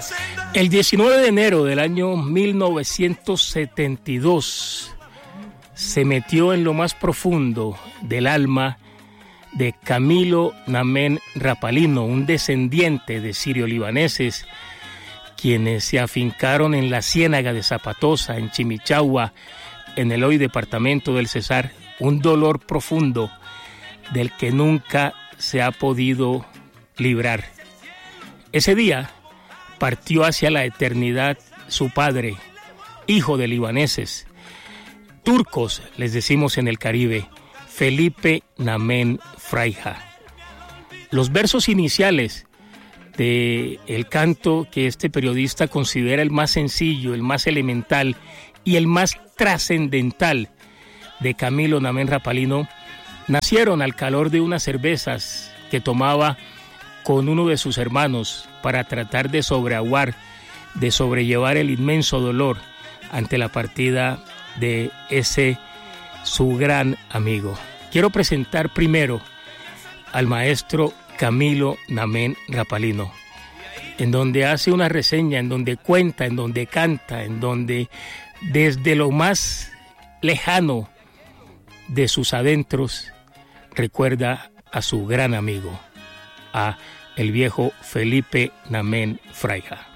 El 19 de enero del año 1972 se metió en lo más profundo del alma de Camilo Namen Rapalino, un descendiente de sirio-libaneses, quienes se afincaron en la ciénaga de Zapatosa, en Chimichagua, en el hoy departamento del Cesar, un dolor profundo del que nunca se ha podido librar. Ese día partió hacia la eternidad su padre, hijo de libaneses, turcos, les decimos en el Caribe, Felipe Namen Fraiha. Los versos iniciales del canto que este periodista considera el más sencillo, el más elemental y el más trascendental de Camilo Namen Rapalino nacieron al calor de unas cervezas que tomaba con uno de sus hermanos para tratar de sobreaguar, de sobrellevar el inmenso dolor ante la partida de ese su gran amigo. Quiero presentar primero al maestro Camilo Namen Rapalino, en donde hace una reseña, en donde cuenta, en donde canta, en donde desde lo más lejano de sus adentros recuerda a su gran amigo, a el viejo Felipe Namen Fraiha.